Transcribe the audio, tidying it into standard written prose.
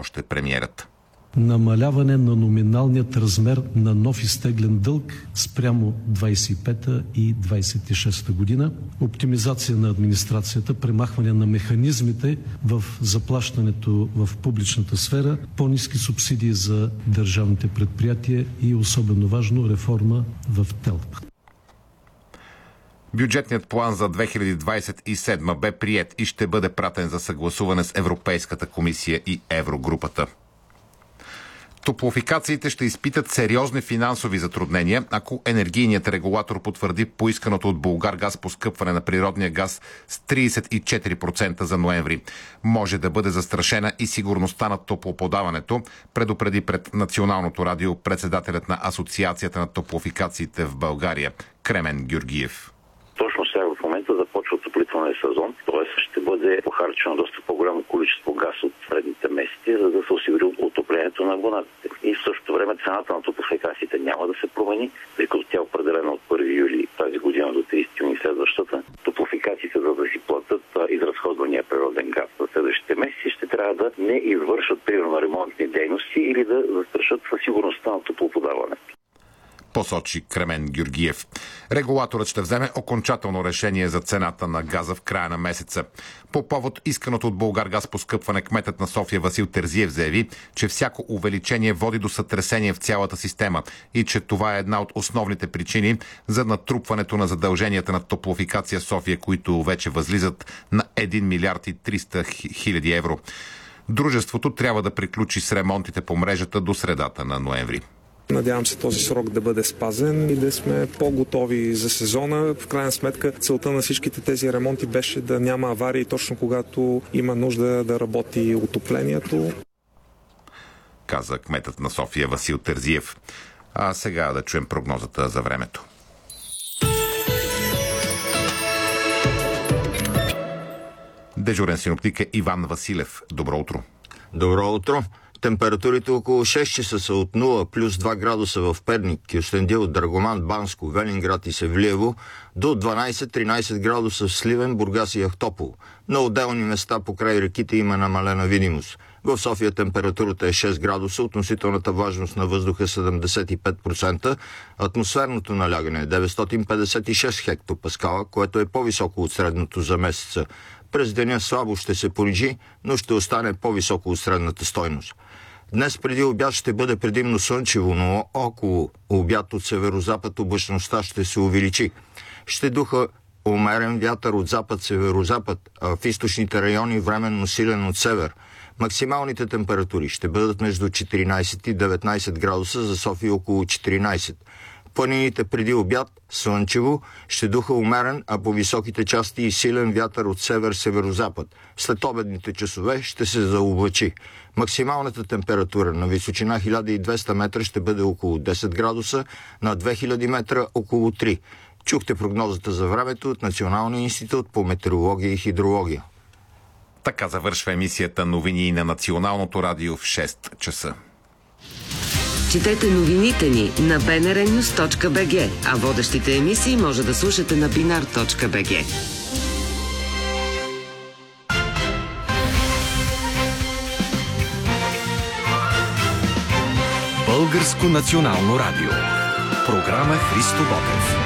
още премиерът. Намаляване на номиналният размер на нов изтеглен дълг спрямо 25-та и 26-та година, оптимизация на администрацията, премахване на механизмите в заплащането в публичната сфера, по-ниски субсидии за държавните предприятия и особено важно реформа в ТЕЛК. Бюджетният план за 2027 бе приет и ще бъде пратен за съгласуване с Европейската комисия и Еврогрупата. Топлофикациите ще изпитат сериозни финансови затруднения, ако енергийният регулатор потвърди поисканото от Булгаргаз поскъпване на природния газ с 34% за ноември. Може да бъде застрашена и сигурността на топлоподаването, предупреди пред Националното радио председателят на Асоциацията на топлофикациите в България Кремен Георгиев. Точно сега в момента започва отоплителния сезон, т.е. ще бъде похарчено доста по-голямо количество газ от предните месеци, за да се осигури отоплението на абонатите. И в същото време цената на топлофикациите няма да се промени, тъй като тя е определена от 1 юли тази година до 30 юни следващата. Топлофикациите, за да си платят изразходвания природен газ за следващите месеци, ще трябва да не извършват примерно ремонтни дейности или да застрашат със сигурността на топлоподаването. Посочи Кремен Георгиев. Регулаторът ще вземе окончателно решение за цената на газа в края на месеца. По повод исканото от Булгаргаз поскъпване, кметът на София Васил Терзиев заяви, че всяко увеличение води до сътресение в цялата система и че това е една от основните причини за натрупването на задълженията на Топлофикация София, които вече възлизат на 1 милиард и 300 хиляди евро. Дружеството трябва да приключи с ремонтите по мрежата до средата на ноември. Надявам се този срок да бъде спазен и да сме по-готови за сезона. В крайна сметка целта на всичките тези ремонти беше да няма аварии точно когато има нужда да работи отоплението. Каза кметът на София Васил Терзиев. А сега да чуем прогнозата за времето. Дежурен синоптик е Иван Василев. Добро утро. Добро утро. Температурите около 6 часа са от 0 плюс 2 градуса в Перник, Кюстендил, Драгоман, Банско, Велинград и Севлиево, до 12-13 градуса в Сливен, Бургас и Ахтопол. На отделни места покрай реките има намалена видимост. В София температурата е 6 градуса, относителната влажност на въздуха е 75%, атмосферното налягане е 956 хектопаскала, което е по-високо от средното за месеца. През деня слабо ще се понижи, но ще остане по-високо от средната стойност. Днес преди обяд ще бъде предимно слънчево, но около обяд от северозапад облачността ще се увеличи. Ще духа умерен вятър от запад-северозапад, а в източните райони временно силен от север. Максималните температури ще бъдат между 14 и 19 градуса, за София около 14. Планините преди обяд слънчево, ще духа умерен, а по високите части и силен вятър от север-северозапад. След обедните часове ще се заоблачи. Максималната температура на височина 1200 метра ще бъде около 10 градуса, на 2000 метра около 3. Чухте прогнозата за времето от Националния институт по метеорология и хидрология. Така завършва емисията новини на Националното радио в 6 часа. Четете новините ни на bnrnews.bg, а водещите емисии може да слушате на binar.bg. Българско национално радио. Програма Христо Ботев.